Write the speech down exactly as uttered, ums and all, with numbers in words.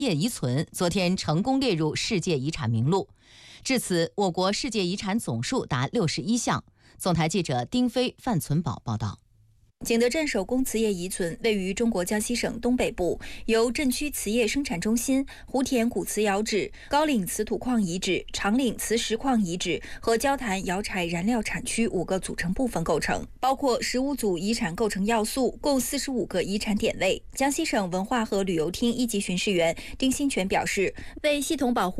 叶遗存昨天成功列入世界遗产名录。至此，我国世界遗产总数达六十一项。总台记者丁飞、范存宝报道。 景德镇手工瓷业遗存位于中国江西省东北部，由镇区瓷业生产中心、湖田古瓷窑址、高岭瓷土矿遗址、长岭瓷石矿遗址和焦坛窑柴燃料产区五个组成部分构成，包括十五组遗产构成要素，共四十五个遗产点位。江西省文化和旅游厅一级巡视员丁新全表示，为系统保护